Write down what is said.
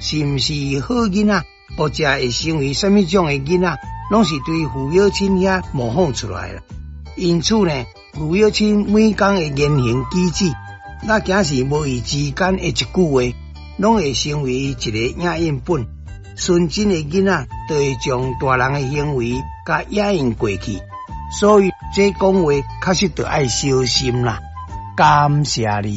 是毋是好囡仔，或者会成为什么种的囡仔，拢是对父母亲遐模仿出来了。因此呢，父母亲每天的言行举止，那假是无意之间的一句话，拢会成为一个影印本。纯真的囡仔就会将大人的行为甲影印过去。所以这讲话确实就要小心啦。感谢你。